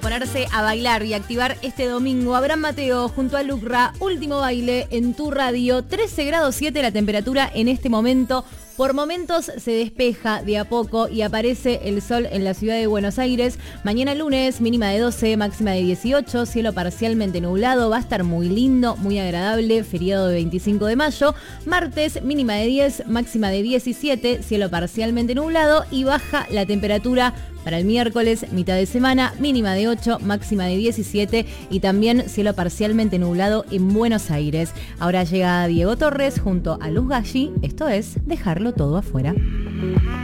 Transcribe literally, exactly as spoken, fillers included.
ponerse a bailar y activar este domingo. Abraham Mateo junto a Lucra, último baile en tu radio. trece grados siete la temperatura en este momento. Por momentos se despeja de a poco y aparece el sol en la ciudad de Buenos Aires. Mañana lunes, mínima de doce, máxima de dieciocho, cielo parcialmente nublado. Va a estar muy lindo, muy agradable, feriado de veinticinco de mayo. Martes, mínima de diez, máxima de diecisiete, cielo parcialmente nublado y baja la temperatura para el miércoles, mitad de semana, mínima de ocho, máxima de diecisiete y también cielo parcialmente nublado en Buenos Aires. Ahora llega Diego Torres junto a Luz Galli, esto es Dejarlo Todo Afuera.